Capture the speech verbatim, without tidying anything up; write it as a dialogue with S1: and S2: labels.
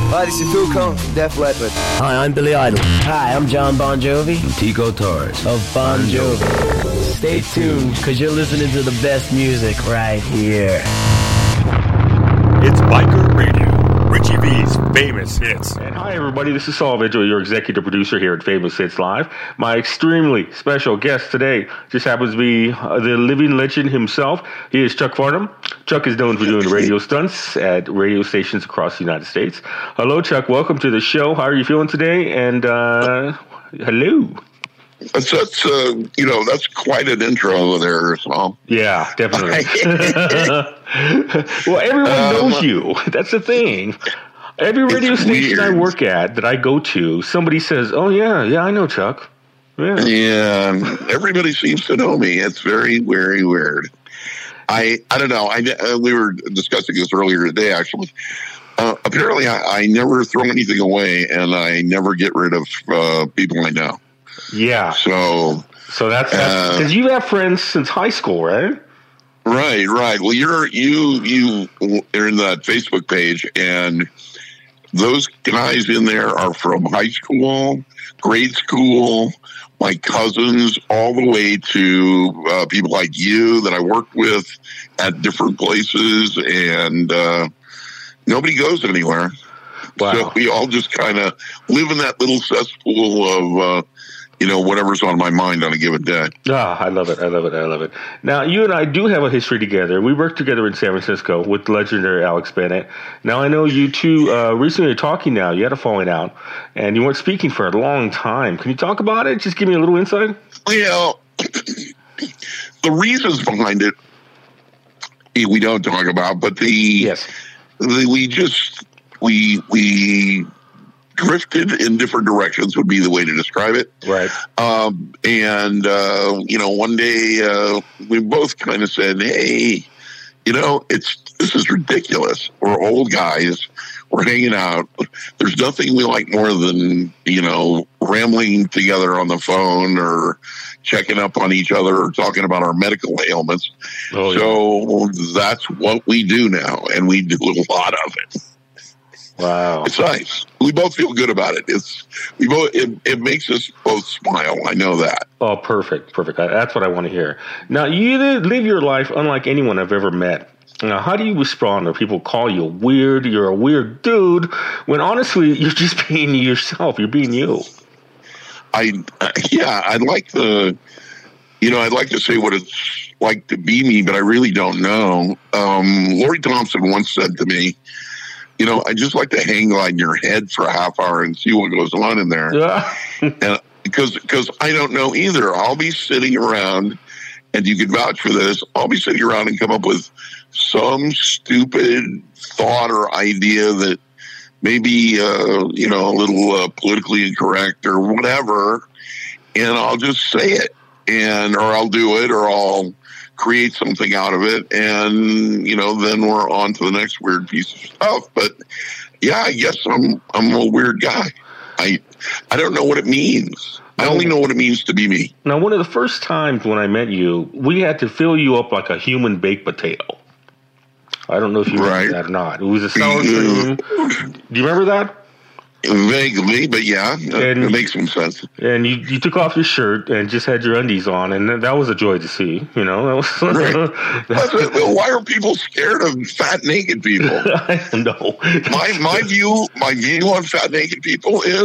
S1: Hi, this is Phil Collins from Def Leppard.
S2: Hi, I'm Billy Idol.
S3: Hi, I'm John Bon Jovi.
S2: I'm Tico Torres.
S3: Of Bon Jovi. Stay tuned, because you're listening to the best music right here.
S4: It's Biker Radio, Richie V's Famous Hits.
S5: And hi, everybody. This is Saul Vigil, your executive producer here at Famous Hits Live. My extremely special guest today just happens to be uh, the living legend himself. He is Chuck Farnham. Chuck is known for doing radio stunts at radio stations across the United States. Hello, Chuck. Welcome to the show. How are you feeling today? And uh, hello.
S6: That's, that's uh, you know, that's quite an intro there, Saul.
S5: Yeah, definitely. Well, everyone um, knows you. That's the thing. Every radio station weird. I work at that I go to, somebody says, "Oh yeah, yeah, I know Chuck." Yeah,
S6: yeah. Everybody seems to know me. It's very, very weird. I, I don't know. I uh, we were discussing this earlier today, actually. Uh, apparently, I, I never throw anything away, and I never get rid of uh, people I know.
S5: Yeah.
S6: So,
S5: so that's because uh, you have friends since high school, right?
S6: Right, right. Well, you're you you are in that Facebook page, and those guys in there are from high school, grade school, my cousins, all the way to uh, people like you that I worked with at different places, and uh, nobody goes anywhere. Wow. So we all just kind of live in that little cesspool of, uh, you know, whatever's on my mind on a given day.
S5: Ah, I love it. I love it. I love it. Now, you and I do have a history together. We worked together in San Francisco with legendary Alex Bennett. Now, I know you two uh, recently are talking now. You had a falling out, and you weren't speaking for a long time. Can you talk about it? Just give me a little insight.
S6: Well, the reasons behind it, we don't talk about, but the,
S5: yes.
S6: the we just, we, we, drifted in different directions would be the way to describe it.
S5: Right.
S6: Um, and, uh, you know, one day uh, we both kind of said, hey, you know, it's this is ridiculous. We're old guys. We're hanging out. There's nothing we like more than, you know, rambling together on the phone or checking up on each other or talking about our medical ailments. Oh, so yeah. That's what we do now. And we do a lot of it.
S5: Wow.
S6: It's nice. We both feel good about it. It's we both it, it makes us both smile. I know that.
S5: Oh, perfect. Perfect. That's what I want to hear. Now, you live your life unlike anyone I've ever met. Now, how do you respond when people call you weird? You're a weird dude, when honestly, you're just being yourself. You're being you.
S6: I, yeah, I'd like to, you know, I'd like to say what it's like to be me, but I really don't know. Um, Lori Thompson once said to me, you know, I just like to hang on your head for a half hour and see what goes on in there. Yeah. and because because I don't know either. I'll be sitting around, and you can vouch for this. I'll be sitting around and come up with some stupid thought or idea that maybe uh, you know a little uh, politically incorrect or whatever, and I'll just say it, and or I'll do it, or I'll create something out of it, and you know, then we're on to the next weird piece of stuff. But yeah, I guess I'm I'm a weird guy. I I don't know what it means. I only know what it means to be me.
S5: Now, one of the first times when I met you, we had to fill you up like a human baked potato. I don't know if you remember right. that or not. It was a sour cream. Do you remember that?
S6: Vaguely, but yeah,
S5: and,
S6: it makes some sense.
S5: And you, you took off your shirt and just had your undies on, and that was a joy to see. You know, that was,
S6: right. Well, why are people scared of fat naked people?
S5: I don't know.
S6: my my view my view on fat naked people is